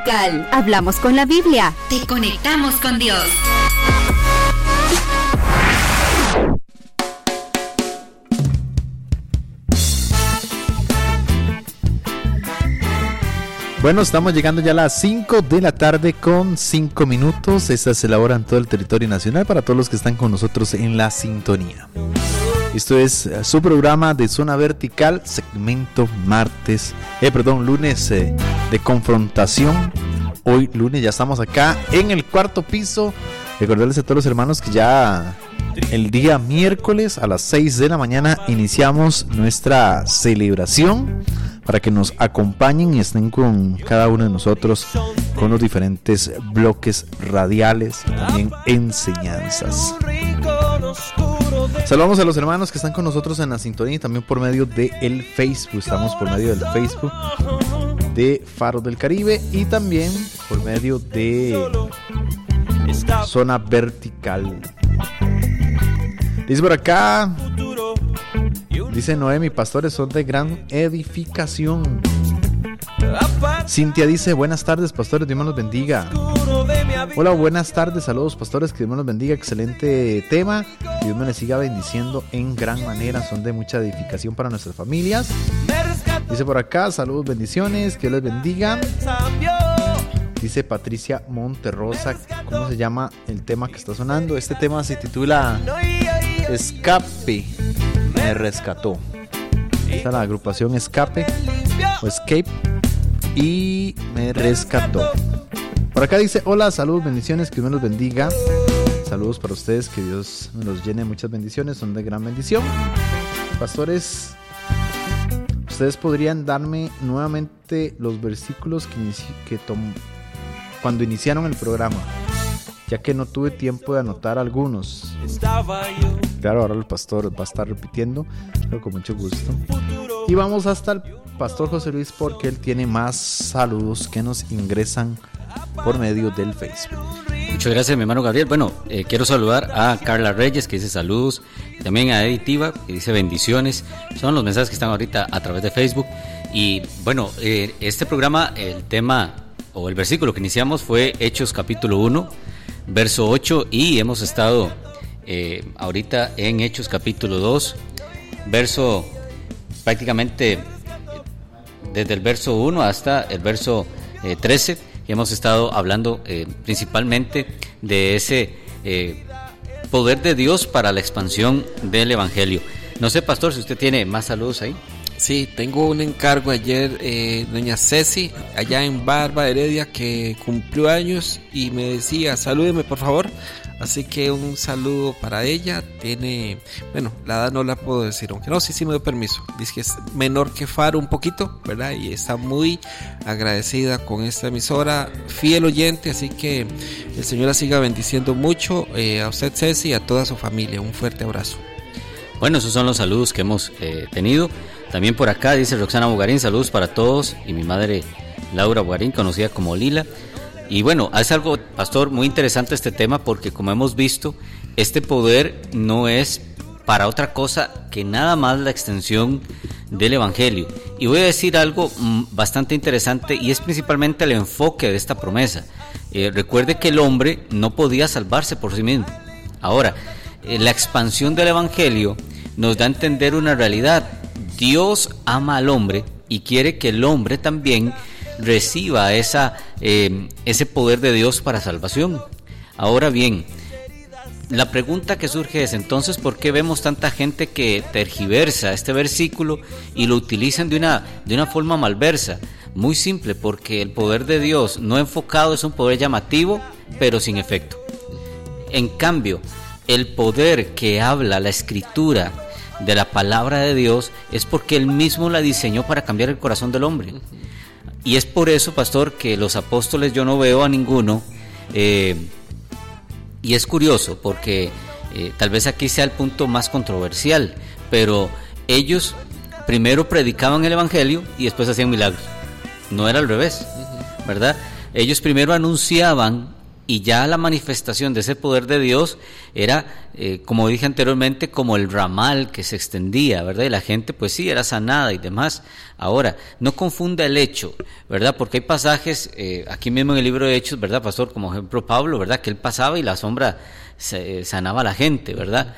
Vertical. Hablamos con la Biblia. Te conectamos con Dios. Bueno, estamos llegando ya a las 5 de la tarde con 5 minutos. Esta es la hora en todo el territorio nacional para todos los que están con nosotros en la sintonía. Esto es su programa de Zona Vertical, segmento lunes de confrontación. Hoy lunes ya estamos acá en el cuarto piso. Recordarles a todos los hermanos que ya el día miércoles a las 6 de la mañana iniciamos nuestra celebración, para que nos acompañen y estén con cada uno de nosotros con los diferentes bloques radiales y también enseñanzas. Saludamos a los hermanos que están con nosotros en la sintonía y también por medio del Facebook. Estamos por medio del Facebook de Faros del Caribe y también por medio de Zona Vertical. Dice por acá, dice Noemi, pastores son de gran edificación. Cintia dice, buenas tardes pastores, Dios me los bendiga. Hola, buenas tardes, saludos pastores, que Dios me los bendiga, excelente tema, Dios me les siga bendiciendo en gran manera, son de mucha edificación para nuestras familias. Dice por acá, saludos, bendiciones, que Dios les bendiga. Dice Patricia Monterrosa, ¿cómo se llama el tema que está sonando? Este tema se titula Escape, me rescató. Esta es la agrupación Escape o Escape y me rescató. Por acá dice, hola, saludos, bendiciones, que Dios me los bendiga. Saludos para ustedes, que Dios me los llene de muchas bendiciones, son de gran bendición. Pastores, ustedes podrían darme nuevamente los versículos cuando iniciaron el programa, ya que no tuve tiempo de anotar algunos. Claro, ahora el pastor va a estar repitiendo, pero con mucho gusto. Y vamos hasta el pastor José Luis, porque él tiene más saludos que nos ingresan por medio del Facebook. Muchas gracias, mi hermano Gabriel. Bueno, quiero saludar a Carla Reyes, que dice saludos, también a Editiva, que dice bendiciones. Son los mensajes que están ahorita a través de Facebook. Y bueno, este programa, el tema o el versículo que iniciamos fue Hechos capítulo 1, verso 8, y hemos estado ahorita en Hechos capítulo 2, verso prácticamente desde el verso 1 hasta el verso 13, y hemos estado hablando principalmente de ese poder de Dios para la expansión del Evangelio. No sé, pastor, si usted tiene más saludos ahí. Sí, tengo un encargo ayer, doña Ceci, allá en Barba Heredia, que cumplió años y me decía, salúdeme por favor. Así que un saludo para ella. Tiene, bueno, la edad no la puedo decir, aunque no, sí me dio permiso. Dice que es menor que Faro un poquito, ¿verdad? Y está muy agradecida con esta emisora, fiel oyente, así que el Señor la siga bendiciendo mucho, a usted Ceci y a toda su familia. Un fuerte abrazo. Bueno, esos son los saludos que hemos tenido. También por acá dice Roxana Bugarín, saludos para todos, y mi madre Laura Bugarín, conocida como Lila. Y bueno, es algo, pastor, muy interesante este tema, porque como hemos visto, este poder no es para otra cosa que nada más la extensión del Evangelio. Y voy a decir algo bastante interesante, y es principalmente el enfoque de esta promesa. Recuerde que el hombre no podía salvarse por sí mismo. Ahora, la expansión del Evangelio nos da a entender una realidad. Dios ama al hombre y quiere que el hombre también reciba ese poder de Dios para salvación. Ahora bien, la pregunta que surge es entonces, ¿por qué vemos tanta gente que tergiversa este versículo y lo utilizan de una forma malversa? Muy simple, porque el poder de Dios no enfocado es un poder llamativo, pero sin efecto. En cambio, el poder que habla la Escritura de la palabra de Dios es porque Él mismo la diseñó para cambiar el corazón del hombre. Y es por eso, pastor, que los apóstoles yo no veo a ninguno, y es curioso porque tal vez aquí sea el punto más controversial, pero ellos primero predicaban el Evangelio y después hacían milagros. No era al revés, ¿verdad? Ellos primero anunciaban y ya la manifestación de ese poder de Dios era, como dije anteriormente, como el ramal que se extendía, ¿verdad? Y la gente pues sí, era sanada y demás. Ahora, no confunda el hecho, ¿verdad? Porque hay pasajes, aquí mismo en el libro de Hechos, ¿verdad, pastor? Como ejemplo Pablo, ¿verdad? Que él pasaba y la sombra sanaba a la gente, ¿verdad?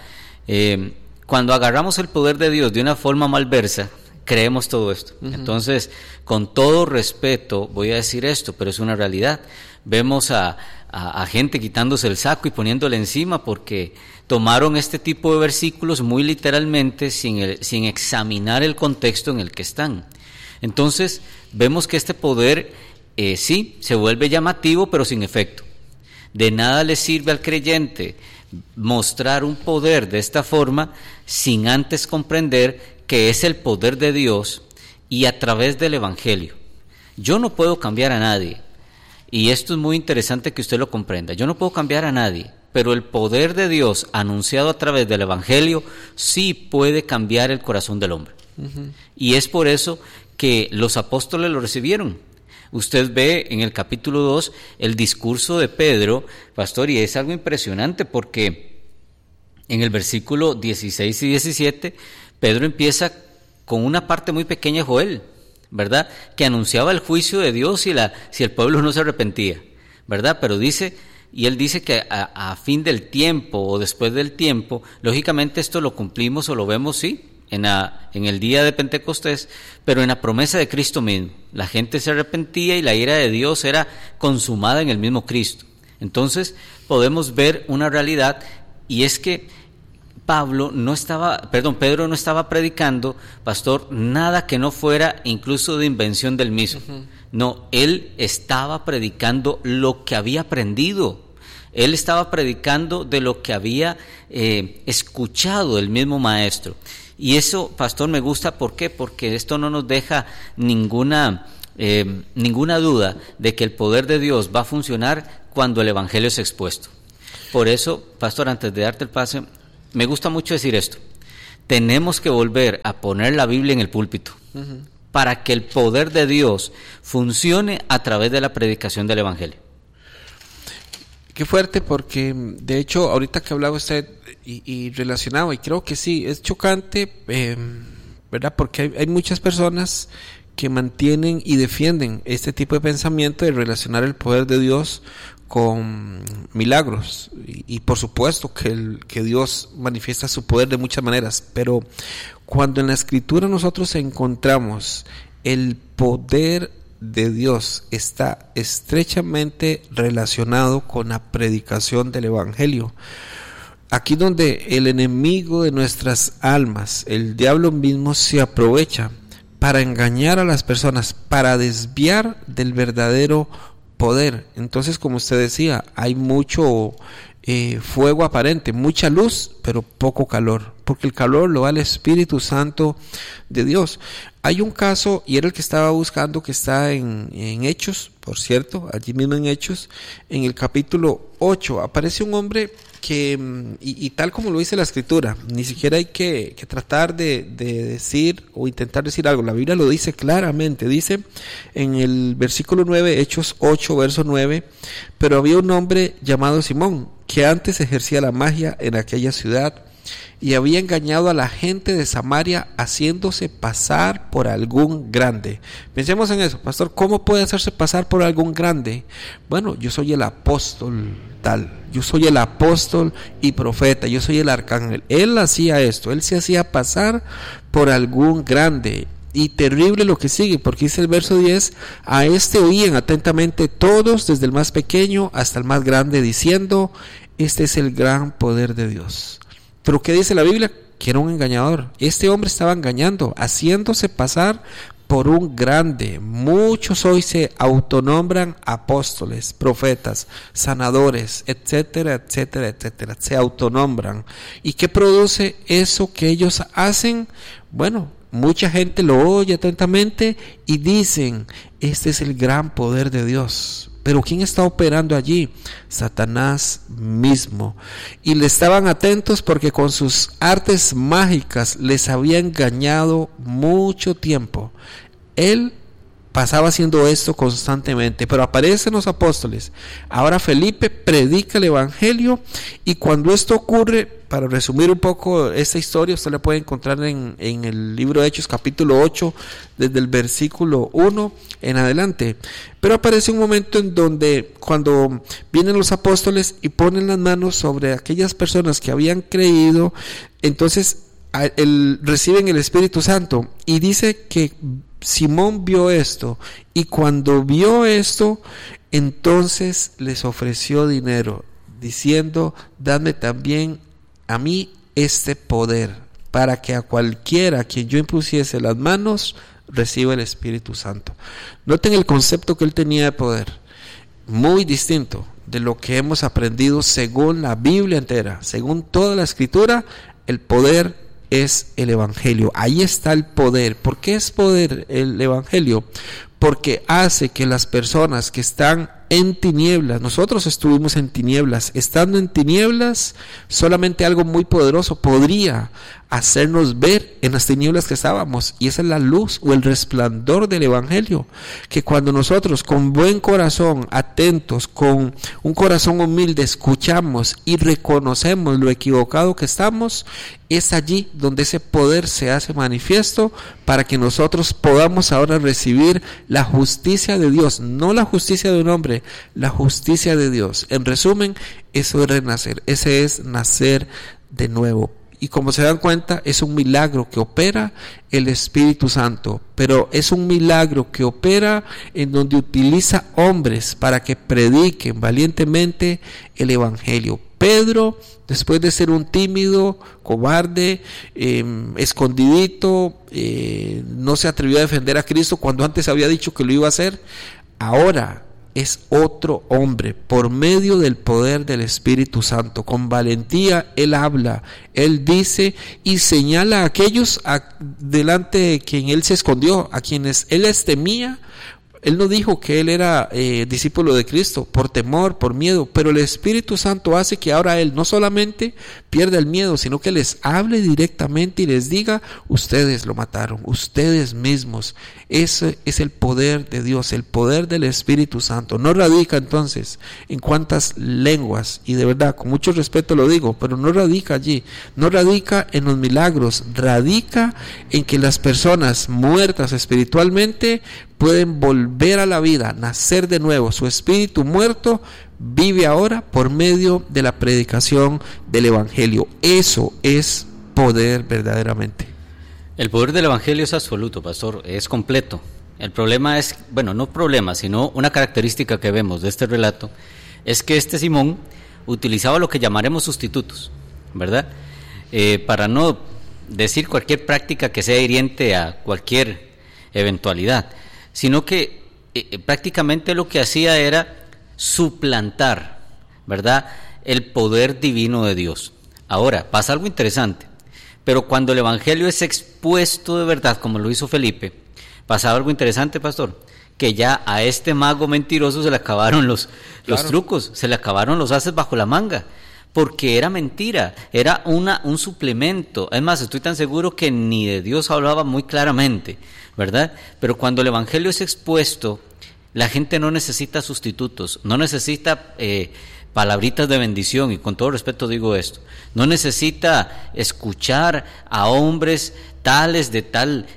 Cuando agarramos el poder de Dios de una forma malversa, creemos todo esto. Entonces, con todo respeto voy a decir esto, pero es una realidad. Vemos a gente quitándose el saco y poniéndole encima porque tomaron este tipo de versículos muy literalmente sin examinar el contexto en el que están. Entonces vemos que este poder sí se vuelve llamativo pero sin efecto. De nada le sirve al creyente mostrar un poder de esta forma sin antes comprender que es el poder de Dios y a través del Evangelio. Yo no puedo cambiar a nadie. Y esto es muy interesante que usted lo comprenda. Yo no puedo cambiar a nadie, pero el poder de Dios anunciado a través del Evangelio sí puede cambiar el corazón del hombre. Y es por eso que los apóstoles lo recibieron. Usted ve en el capítulo 2 el discurso de Pedro, pastor, y es algo impresionante porque en el versículo 16 y 17, Pedro empieza con una parte muy pequeña de Joel, ¿verdad? Que anunciaba el juicio de Dios si el pueblo no se arrepentía, ¿verdad? Pero él dice que a fin del tiempo o después del tiempo, lógicamente esto lo cumplimos o lo vemos, sí, en el día de Pentecostés, pero en la promesa de Cristo mismo. La gente se arrepentía y la ira de Dios era consumada en el mismo Cristo. Entonces podemos ver una realidad, y es que Pedro no estaba predicando, pastor, nada que no fuera incluso de invención del mismo. No, él estaba predicando lo que había aprendido. Él estaba predicando de lo que había escuchado el mismo maestro. Y eso, pastor, me gusta. ¿Por qué? Porque esto no nos deja ninguna duda de que el poder de Dios va a funcionar cuando el Evangelio es expuesto. Por eso, pastor, antes de darte el pase, me gusta mucho decir esto: tenemos que volver a poner la Biblia en el púlpito para que el poder de Dios funcione a través de la predicación del Evangelio. Qué fuerte, porque de hecho ahorita que hablaba usted y relacionado, y creo que sí, es chocante, ¿verdad? Porque hay muchas personas que mantienen y defienden este tipo de pensamiento de relacionar el poder de Dios con milagros, y por supuesto que Dios manifiesta su poder de muchas maneras, pero cuando en la Escritura nosotros encontramos el poder de Dios está estrechamente relacionado con la predicación del Evangelio. Aquí donde el enemigo de nuestras almas, el diablo mismo, se aprovecha para engañar a las personas, para desviar del verdadero poder. Entonces, como usted decía, hay mucho fuego aparente, mucha luz, pero poco calor, porque el calor lo da el Espíritu Santo de Dios. Hay un caso, y era el que estaba buscando, que está en Hechos, por cierto, allí mismo en Hechos, en el capítulo 8, aparece un hombre que, y tal como lo dice la Escritura, ni siquiera hay que tratar de decir o intentar decir algo. La Biblia lo dice claramente, dice en el versículo 9, Hechos 8, verso 9, pero había un hombre llamado Simón, que antes ejercía la magia en aquella ciudad, y había engañado a la gente de Samaria haciéndose pasar por algún grande. Pensemos en eso, pastor, ¿cómo puede hacerse pasar por algún grande? Bueno, yo soy el apóstol tal, yo soy el apóstol y profeta, yo soy el arcángel. Él hacía esto, él se hacía pasar por algún grande. Y terrible lo que sigue, porque dice el verso 10, a este oían atentamente todos, desde el más pequeño hasta el más grande, diciendo, este es el gran poder de Dios. Pero ¿qué dice la Biblia? Que era un engañador. Este hombre estaba engañando, haciéndose pasar por un grande. Muchos hoy se autonombran apóstoles, profetas, sanadores, etcétera, etcétera, etcétera. Se autonombran. ¿Y qué produce eso que ellos hacen? Bueno, mucha gente lo oye atentamente y dicen, este es el gran poder de Dios. Pero ¿quién está operando allí? Satanás mismo. Y le estaban atentos porque con sus artes mágicas les había engañado mucho tiempo. Él pasaba haciendo esto constantemente, pero aparecen los apóstoles. Ahora Felipe predica el evangelio, y cuando esto ocurre, para resumir un poco esta historia, usted la puede encontrar en el libro de Hechos capítulo 8, desde el versículo 1 en adelante. Pero aparece un momento en donde, cuando vienen los apóstoles y ponen las manos sobre aquellas personas que habían creído, entonces reciben el Espíritu Santo, y dice que Simón vio esto, y cuando vio esto, entonces les ofreció dinero, diciendo: dadme también a mí este poder, para que a cualquiera a quien yo impusiese las manos reciba el Espíritu Santo. Noten el concepto que él tenía de poder, muy distinto de lo que hemos aprendido según la Biblia entera, según toda la Escritura. El poder es el Evangelio, ahí está el poder. ¿Por qué es poder el Evangelio? Porque hace que las personas que están en tinieblas, nosotros estuvimos en tinieblas, estando en tinieblas, solamente algo muy poderoso podría hacernos ver en las tinieblas que estábamos, y esa es la luz o el resplandor del Evangelio, que cuando nosotros con buen corazón, atentos, con un corazón humilde, escuchamos y reconocemos lo equivocado que estamos, es allí donde ese poder se hace manifiesto, para que nosotros podamos ahora recibir la justicia de Dios, no la justicia de un hombre, la justicia de Dios. En resumen, eso es renacer, ese es nacer de nuevo. Y como se dan cuenta, es un milagro que opera el Espíritu Santo, pero es un milagro que opera en donde utiliza hombres para que prediquen valientemente el Evangelio. Pedro, después de ser un tímido, cobarde, escondidito, no se atrevió a defender a Cristo cuando antes había dicho que lo iba a hacer, ahora es otro hombre, por medio del poder del Espíritu Santo. Con valentía él habla, él dice y señala a aquellos delante de quien él se escondió, a quienes él les temía. Él no dijo que él era discípulo de Cristo por temor, por miedo, pero el Espíritu Santo hace que ahora él no solamente pierda el miedo, sino que les hable directamente y les diga: ustedes lo mataron, ustedes mismos. Ese es el poder de Dios, el poder del Espíritu Santo. No radica entonces en cuántas lenguas, y de verdad, con mucho respeto lo digo, pero no radica allí, no radica en los milagros, radica en que las personas muertas espiritualmente pueden volver a la vida, nacer de nuevo. Su espíritu muerto vive ahora por medio de la predicación del Evangelio. Eso es poder verdaderamente. El poder del Evangelio es absoluto, pastor, es completo. El problema es, bueno, no problema, sino una característica que vemos de este relato, es que este Simón utilizaba lo que llamaremos sustitutos, ¿verdad? Para no decir cualquier práctica que sea hiriente a cualquier eventualidad, sino que prácticamente lo que hacía era suplantar, ¿verdad?, el poder divino de Dios. Ahora, pasa algo interesante, pero cuando el Evangelio es expuesto de verdad, como lo hizo Felipe, pasa algo interesante, pastor, que ya a este mago mentiroso se le acabaron los trucos, se le acabaron los ases bajo la manga, porque era mentira, era un suplemento. Es más, estoy tan seguro que ni de Dios hablaba muy claramente, ¿verdad? Pero cuando el Evangelio es expuesto, la gente no necesita sustitutos, no necesita palabritas de bendición, y con todo respeto digo esto, no necesita escuchar a hombres tales de tal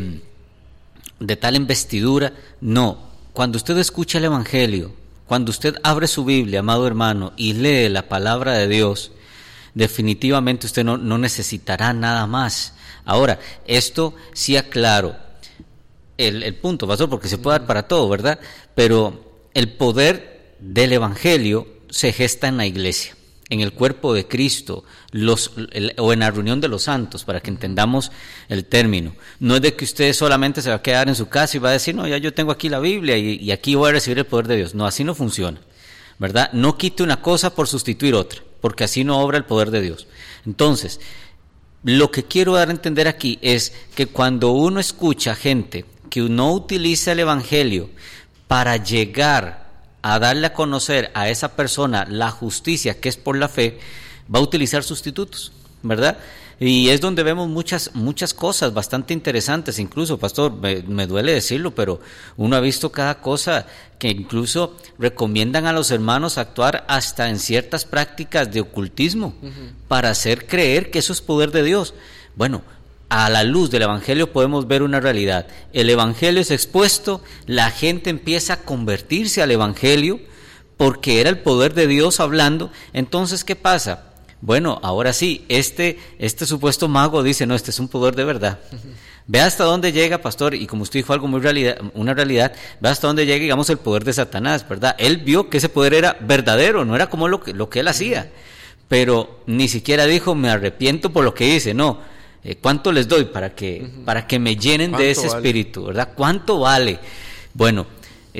investidura. No, cuando usted escucha el Evangelio, cuando usted abre su Biblia, amado hermano, y lee la palabra de Dios, definitivamente usted no necesitará nada más. Ahora, esto sí aclaro el punto, pastor, porque se puede dar para todo, ¿verdad? Pero el poder del Evangelio se gesta en la iglesia, en el cuerpo de Cristo, o en la reunión de los santos, para que entendamos el término. No es de que usted solamente se va a quedar en su casa y va a decir: no, ya yo tengo aquí la Biblia y aquí voy a recibir el poder de Dios. No, así no funciona, ¿verdad? No quite una cosa por sustituir otra, porque así no obra el poder de Dios. Entonces, lo que quiero dar a entender aquí es que cuando uno escucha gente que no utiliza el Evangelio para llegar a darle a conocer a esa persona la justicia que es por la fe, va a utilizar sustitutos, ¿verdad? Y es donde vemos muchas cosas bastante interesantes. Incluso, pastor, me duele decirlo, pero uno ha visto cada cosa que incluso recomiendan a los hermanos actuar hasta en ciertas prácticas de ocultismo para hacer creer que eso es poder de Dios. Bueno, a la luz del Evangelio podemos ver una realidad. El Evangelio es expuesto, la gente empieza a convertirse al Evangelio porque era el poder de Dios hablando. Entonces, ¿qué pasa? Bueno, ahora sí, este supuesto mago dice, no, este es un poder de verdad. Ve hasta dónde llega, pastor, y como usted dijo algo una realidad, ve hasta dónde llega, digamos, el poder de Satanás, ¿verdad? Él vio que ese poder era verdadero, no era como lo que él hacía, pero ni siquiera dijo, me arrepiento por lo que hice, no. ¿Cuánto les doy para que me llenen de ese espíritu, ¿verdad? ¿Cuánto vale? Bueno,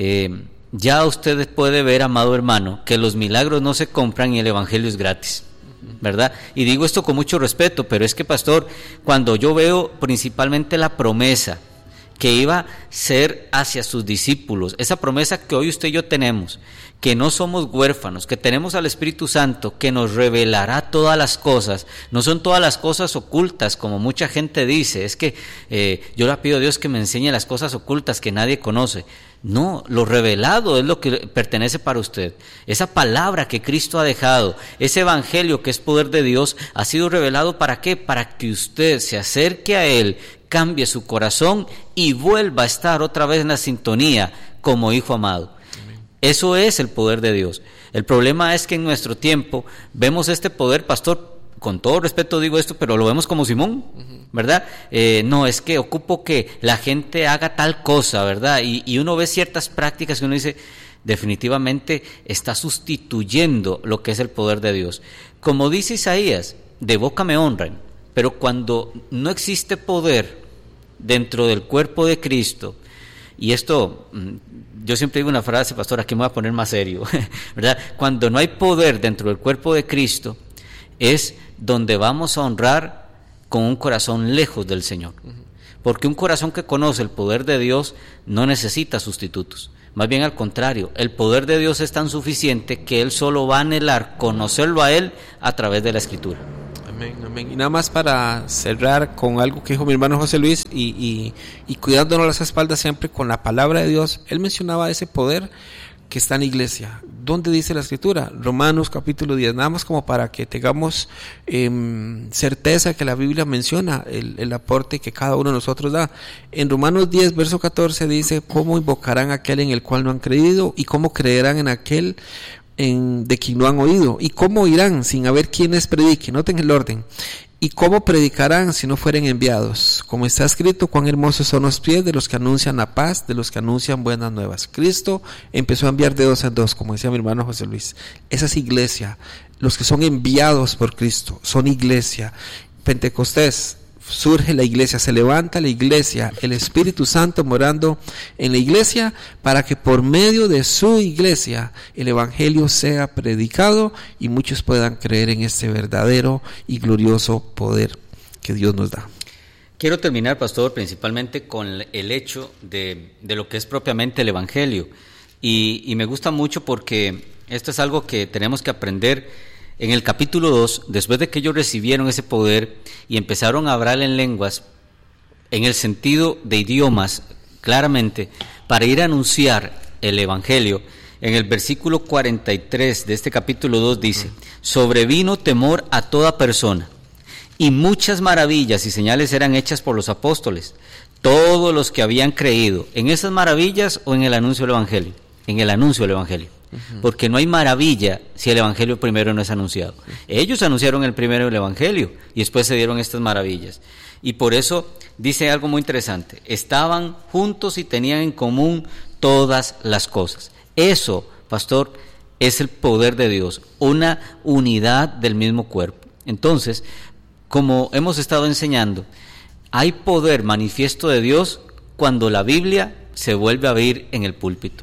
ya usted puede ver, amado hermano, que los milagros no se compran y el Evangelio es gratis, ¿verdad? Y digo esto con mucho respeto, pero es que, pastor, cuando yo veo principalmente la promesa que iba a ser hacia sus discípulos, esa promesa que hoy usted y yo tenemos, que no somos huérfanos, que tenemos al Espíritu Santo que nos revelará todas las cosas, no son todas las cosas ocultas como mucha gente dice, es que yo le pido a Dios que me enseñe las cosas ocultas que nadie conoce. No, lo revelado es lo que pertenece para usted. Esa palabra que Cristo ha dejado, ese evangelio que es poder de Dios, ha sido revelado ¿para qué? Para que usted se acerque a Él, cambie su corazón y vuelva a estar otra vez en la sintonía como hijo amado. Eso es el poder de Dios. El problema es que en nuestro tiempo vemos este poder, pastor, con todo respeto digo esto, pero lo vemos como Simón, ¿verdad? No, es que ocupo que la gente haga tal cosa, ¿verdad? Y uno ve ciertas prácticas que uno dice, definitivamente está sustituyendo lo que es el poder de Dios. Como dice Isaías, de boca me honran, pero cuando no existe poder dentro del cuerpo de Cristo, y esto, yo siempre digo una frase, pastor, aquí me voy a poner más serio, ¿verdad? Cuando no hay poder dentro del cuerpo de Cristo, es donde vamos a honrar con un corazón lejos del Señor. Porque un corazón que conoce el poder de Dios no necesita sustitutos. Más bien al contrario, el poder de Dios es tan suficiente que Él solo va a anhelar conocerlo a Él a través de la Escritura. Amén, amén. Y nada más para cerrar con algo que dijo mi hermano José Luis y cuidándonos las espaldas siempre con la palabra de Dios. Él mencionaba ese poder que está en la iglesia. ¿Dónde dice la Escritura? Romanos capítulo 10, nada más como para que tengamos certeza que la Biblia menciona el aporte que cada uno de nosotros da. En Romanos 10, verso 14 dice, ¿cómo invocarán a aquel en el cual no han creído? ¿Y cómo creerán en aquel de quien no han oído? ¿Y cómo irán sin haber quienes prediquen? Noten el orden. ¿Y cómo predicarán si no fueren enviados? Como está escrito, cuán hermosos son los pies de los que anuncian la paz, de los que anuncian buenas nuevas. Cristo empezó a enviar de dos en dos, como decía mi hermano José Luis. Esa es iglesia. Los que son enviados por Cristo son iglesia. Pentecostés, surge la iglesia, se levanta la iglesia, el Espíritu Santo morando en la iglesia para que por medio de su iglesia el evangelio sea predicado y muchos puedan creer en este verdadero y glorioso poder que Dios nos da. Quiero terminar, pastor, principalmente con el hecho de lo que es propiamente el evangelio y me gusta mucho porque esto es algo que tenemos que aprender. En el capítulo 2, después de que ellos recibieron ese poder y empezaron a hablar en lenguas, en el sentido de idiomas, claramente, para ir a anunciar el evangelio, en el versículo 43 de este capítulo 2 dice, sobrevino temor a toda persona, y muchas maravillas y señales eran hechas por los apóstoles, todos los que habían creído, en esas maravillas o en el anuncio del evangelio, en el anuncio del evangelio. Porque no hay maravilla si el evangelio primero no es anunciado. Ellos anunciaron el primero el evangelio y después se dieron estas maravillas. Y por eso dice algo muy interesante: estaban juntos y tenían en común todas las cosas. Eso, pastor, es el poder de Dios, una unidad del mismo cuerpo. Entonces, como hemos estado enseñando, hay poder manifiesto de Dios cuando la Biblia se vuelve a oír en el púlpito.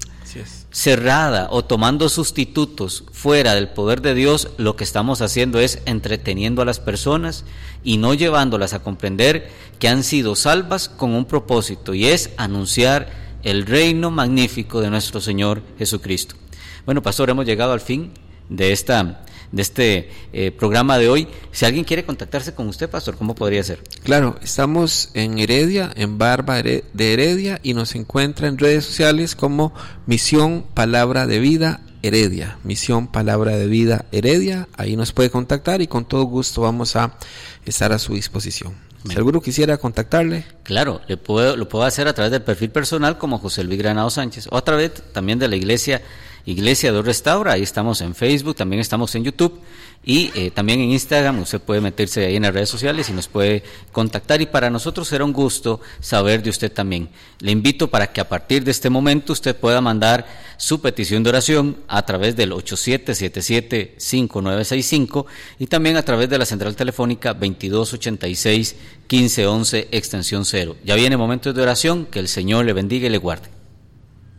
Cerrada o tomando sustitutos fuera del poder de Dios, lo que estamos haciendo es entreteniendo a las personas y no llevándolas a comprender que han sido salvas con un propósito, y es anunciar el reino magnífico de nuestro Señor Jesucristo. Bueno, pastor, hemos llegado al fin de esta programa de hoy. Si alguien quiere contactarse con usted, pastor, ¿cómo podría ser? Claro, estamos en Heredia, en Barba de Heredia, y nos encuentra en redes sociales como Misión Palabra de Vida Heredia, Misión Palabra de Vida Heredia. Ahí nos puede contactar y con todo gusto vamos a estar a su disposición. Si alguno quisiera contactarle. Claro, lo puedo hacer a través del perfil personal como José Luis Granado Sánchez, o a través también de la Iglesia de Restaura. Ahí estamos en Facebook, también estamos en YouTube y también en Instagram. Usted puede meterse ahí en las redes sociales y nos puede contactar, y para nosotros será un gusto saber de usted también. Le invito para que a partir de este momento usted pueda mandar su petición de oración a través del 8777-5965 y también a través de la central telefónica 2286-1511 extensión 0. Ya viene momentos de oración. Que el Señor le bendiga y le guarde.